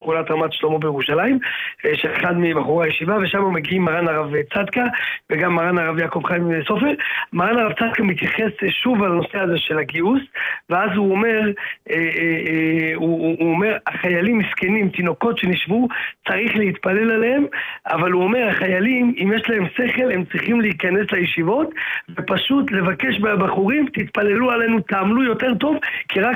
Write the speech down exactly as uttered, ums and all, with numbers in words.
בשכונת רמת שלמה בירושלים, של אחד מבחורי הישיבה, ושם מגיעים מרן הרב צדקה, וגם מרן הרב יעקב חיים סופר. מרן הרב צדקה מתייחס שוב על הנושא הזה של הגיוס, ואז הוא אומר, אה, אה, אה, הוא, הוא אומר, החיילים מסכנים, תינוקות שנשבו, צריך להתפלל עליהם, אבל הוא אומר, החיילים, אם יש להם שכל, הם צריכים להיכנס לישיבות, ופשוט לבקש מהבחורים, תתפללו עלינו, תעמלו יותר טוב, כי רק